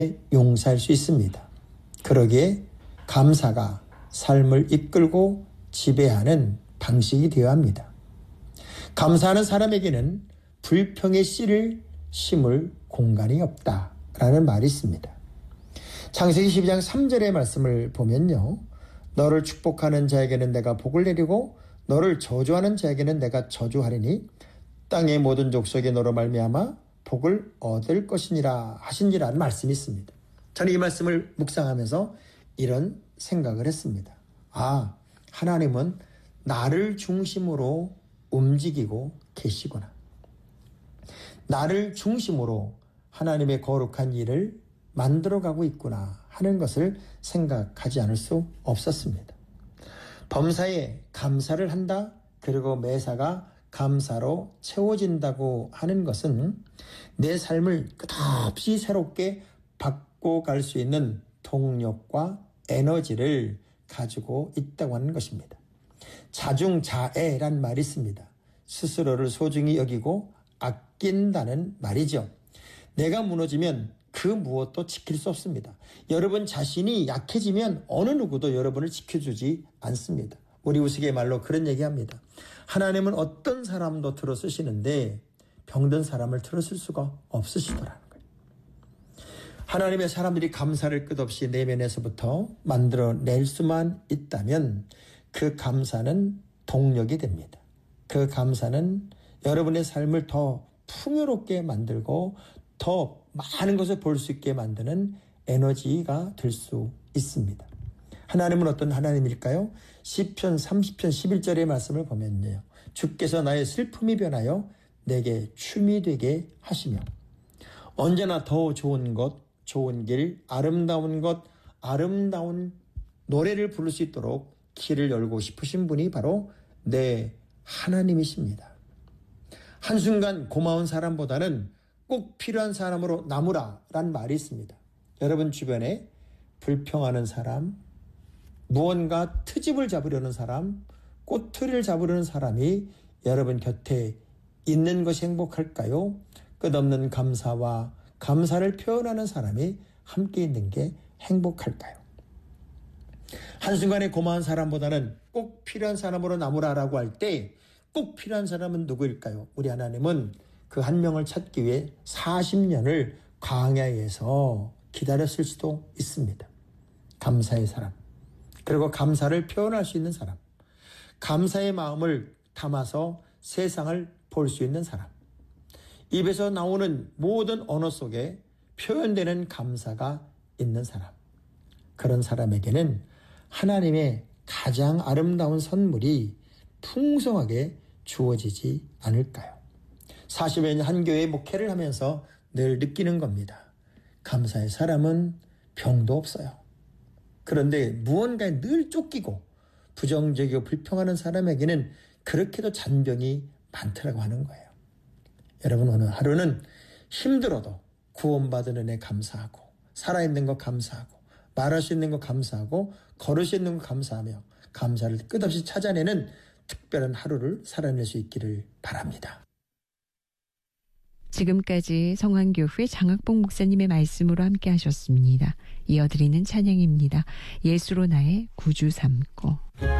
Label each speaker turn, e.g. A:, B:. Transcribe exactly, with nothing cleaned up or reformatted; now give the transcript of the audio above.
A: 용서할 수 있습니다. 그러기에 감사가 삶을 이끌고 지배하는 방식이 되어야 합니다. 감사하는 사람에게는 불평의 씨를 심을 공간이 없다라는 말이 있습니다. 창세기 십이 장 삼 절의 말씀을 보면요. 너를 축복하는 자에게는 내가 복을 내리고 너를 저주하는 자에게는 내가 저주하리니 땅의 모든 족속이 너로 말미암아 복을 얻을 것이니라 하신지라는 말씀이 있습니다. 저는 이 말씀을 묵상하면서 이런 생각을 했습니다. 아, 하나님은 나를 중심으로 움직이고 계시구나. 나를 중심으로 하나님의 거룩한 일을 만들어가고 있구나 하는 것을 생각하지 않을 수 없었습니다. 범사에 감사를 한다. 그리고 매사가 감사로 채워진다고 하는 것은 내 삶을 끝없이 새롭게 바꿔갈 수 있는 동력과 에너지를 가지고 있다고 하는 것입니다. 자중자애란 말이 있습니다. 스스로를 소중히 여기고 아낀다는 말이죠. 내가 무너지면 그 무엇도 지킬 수 없습니다. 여러분 자신이 약해지면 어느 누구도 여러분을 지켜주지 않습니다. 우리 우스갯 말로 그런 얘기합니다. 하나님은 어떤 사람도 들어 쓰시는데 병든 사람을 들어 쓸 수가 없으시더라는 거예요. 하나님의 사람들이 감사를 끝없이 내면에서부터 만들어낼 수만 있다면 그 감사는 동력이 됩니다. 그 감사는 여러분의 삶을 더 풍요롭게 만들고 더 많은 것을 볼 수 있게 만드는 에너지가 될 수 있습니다. 하나님은 어떤 하나님일까요? 시편 삼십 편 십일 절의 말씀을 보면요. 주께서 나의 슬픔이 변하여 내게 춤이 되게 하시며 언제나 더 좋은 것, 좋은 길, 아름다운 것, 아름다운 노래를 부를 수 있도록 길을 열고 싶으신 분이 바로 내 하나님이십니다. 한순간 고마운 사람보다는 꼭 필요한 사람으로 남으라 라는 말이 있습니다. 여러분 주변에 불평하는 사람, 무언가 트집을 잡으려는 사람, 꼬투리를 잡으려는 사람이 여러분 곁에 있는 것이 행복할까요? 끝없는 감사와 감사를 표현하는 사람이 함께 있는 게 행복할까요? 한순간에 고마운 사람보다는 꼭 필요한 사람으로 남으라라고 할 때 꼭 필요한 사람은 누구일까요? 우리 하나님은 그 한 명을 찾기 위해 사십 년을 광야에서 기다렸을 수도 있습니다. 감사의 사람, 그리고 감사를 표현할 수 있는 사람, 감사의 마음을 담아서 세상을 볼 수 있는 사람, 입에서 나오는 모든 언어 속에 표현되는 감사가 있는 사람, 그런 사람에게는 하나님의 가장 아름다운 선물이 풍성하게 주어지지 않을까요? 사십여 년 한 교회 목회를 하면서 늘 느끼는 겁니다. 감사의 사람은 병도 없어요. 그런데 무언가에 늘 쫓기고 부정적이고 불평하는 사람에게는 그렇게도 잔병이 많더라고 하는 거예요. 여러분 오늘 하루는 힘들어도 구원받은 은혜 감사하고 살아있는 거 감사하고 말할 수 있는 거 감사하고 걸을 수 있는 거 감사하며 감사를 끝없이 찾아내는 특별한 하루를 살아낼 수 있기를 바랍니다.
B: 지금까지 성황교회 장학봉 목사님의 말씀으로 함께 하셨습니다. 이어드리는 찬양입니다. 예수로 나의 구주 삼고.